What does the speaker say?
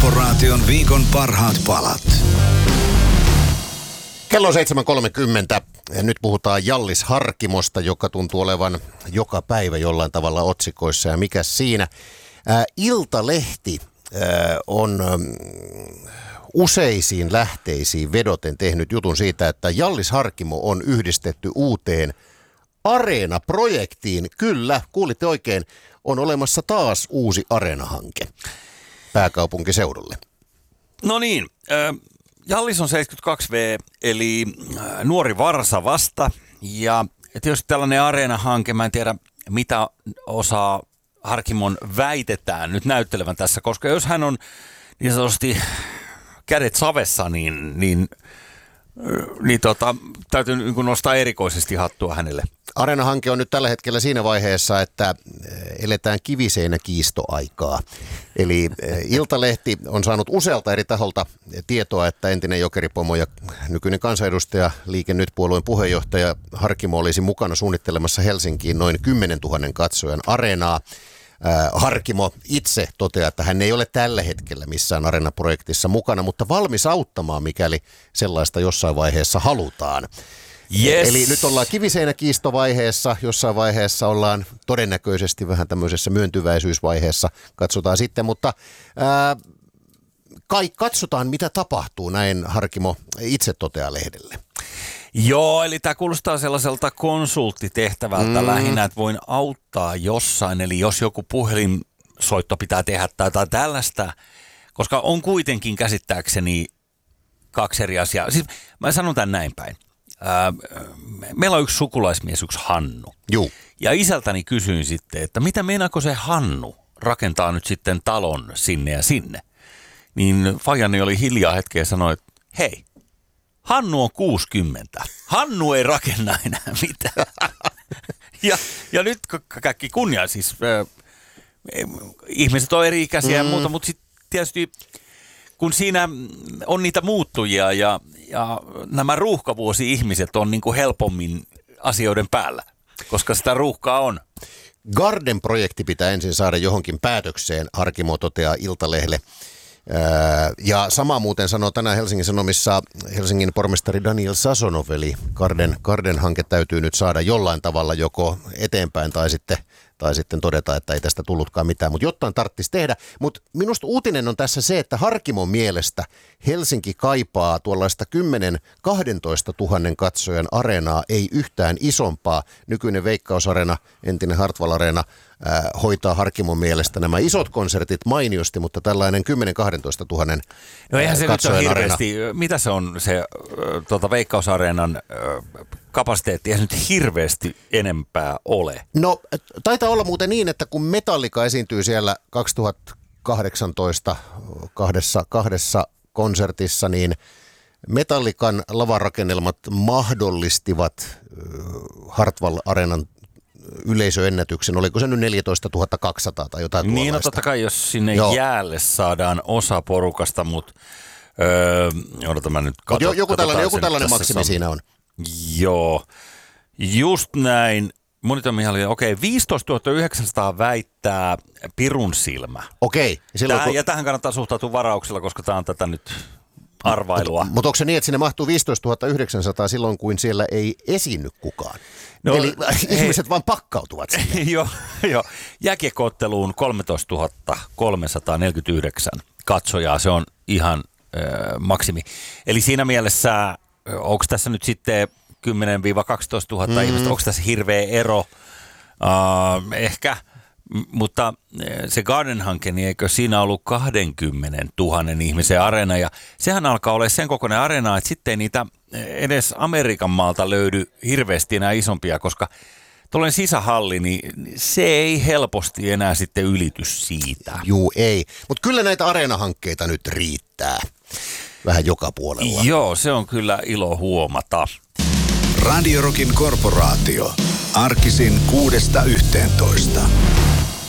Korporaation viikon parhaat palat. Kello on 7.30 ja nyt puhutaan Hjallis Harkimosta, joka tuntuu olevan joka päivä jollain tavalla otsikoissa. Ja mikä siinä? Iltalehti on useisiin lähteisiin vedoten tehnyt jutun siitä, että Hjallis Harkimo on yhdistetty uuteen Areena-projektiin. Kyllä, kuulitte oikein, on olemassa taas uusi Areena-hanke pääkaupunkiseudulle. No niin, Hjallis on 72V, eli nuori varsa vasta. Ja tietysti tällainen Areena-hanke, mä en tiedä mitä osaa Harkimon väitetään nyt näyttelevän tässä, koska jos hän on niin sanotusti kädet savessa, niin täytyy nostaa erikoisesti hattua hänelle. Areena-hanke on nyt tällä hetkellä siinä vaiheessa, että eletään kiviseinäkiistoaikaa. Eli Iltalehti on saanut usealta eri taholta tietoa, että entinen jokeripomo ja nykyinen kansanedustaja Liike Nyt-puolueen puheenjohtaja Harkimo olisi mukana suunnittelemassa Helsinkiin noin 10 000 katsojan areenaa. Harkimo itse toteaa, että hän ei ole tällä hetkellä missään Areena-projektissa mukana, mutta valmis auttamaan, mikäli sellaista jossain vaiheessa halutaan. Yes. Eli nyt ollaan kiviseinäkiistovaiheessa, jossain vaiheessa ollaan todennäköisesti vähän tämmöisessä myöntyväisyysvaiheessa, katsotaan sitten, mutta kai katsotaan mitä tapahtuu, näin Harkimo itse toteaa lehdelle. Joo, eli tämä kuulostaa sellaiselta konsulttitehtävältä lähinnä, että voin auttaa jossain, eli jos joku puhelinsoitto pitää tehdä tai tällaista, koska on kuitenkin käsittääkseni kaksi eri asiaa. Siis mä sanon tämän näin päin. Meillä on yksi sukulaismies, yksi Hannu. Juu. Ja isältäni kysyin sitten, että mitä meinaako se Hannu rakentaa nyt sitten talon sinne ja sinne. Niin faijani oli hiljaa hetken ja sanoi, että hei, Hannu on 60. Hannu ei rakenna enää mitään. ja nyt kaikki kunnia siis. Ihmiset on eri ikäisiä ja muuta, mutta sitten tietysti kun siinä on niitä muuttujia ja nämä ruuhkavuosi-ihmiset on niin kuin helpommin asioiden päällä, koska sitä ruuhkaa on. Garden-projekti pitää ensin saada johonkin päätökseen, Harkimo toteaa Iltalehdelle. Ja sama muuten sanoo tänään Helsingin Sanomissa Helsingin pormestari Daniel Sasonov, eli Garden-hanke täytyy nyt saada jollain tavalla joko eteenpäin tai sitten todeta, että ei tästä tullutkaan mitään, mutta jotain tarvitsisi tehdä. Mutta minusta uutinen on tässä se, että Harkimon mielestä Helsinki kaipaa tuollaista 10-12 000 katsojan areenaa, ei yhtään isompaa. Nykyinen Veikkaus-areena, entinen Hartwall-areena, hoitaa Harkimon mielestä nämä isot konsertit mainiosti, mutta tällainen 10-12 000 no eihän se nyt ole hirveästi, areena. mitä se on se Veikkaus-areenan kapasiteetti, eihän nyt hirveästi enempää ole. No taitaa olla muuten niin, että kun Metallica esiintyy siellä 2018 kahdessa konsertissa, niin Metallican lavarakennelmat mahdollistivat Hartwall-areenan yleisöennätyksen. Oliko se nyt 14 200 tai jotain tuollaista? Niin, no totta kai, jos sinne jäälle saadaan osa porukasta, mutta odotan mä nyt joku tällainen maksimi siinä on. Joo, just näin. Monitoimihalli, okei, 15 900 väittää pirun silmä. Okei. Ja tähän kannattaa suhtautua varauksella, koska tämä on tätä nyt arvailua. Mutta onko se niin, että sinne mahtuu 15 900 silloin, kuin siellä ei esiinny kukaan? No, eli ihmiset vaan pakkautuvat sinne. Joo. Jääkiekko-otteluun 13 349 katsojaa, se on ihan maksimi. Eli siinä mielessä, onko tässä nyt sitten 10-12 000 ihmistä, onko tässä hirveä ero? Ehkä, mutta se Garden-hanke, niin eikö siinä ollut 20 000 ihmisen areena, ja sehän alkaa olla sen kokoinen areena, että sitten ei niitä edes Amerikan maalta löydy hirveästi enää isompia, koska tuollainen sisähalli, niin se ei helposti enää sitten ylity siitä. Juu, ei. Mutta kyllä näitä areenahankkeita nyt riittää vähän joka puolella. Joo, se on kyllä ilo huomata. Radio Rockin Korporaatio. Arkisin 6–11.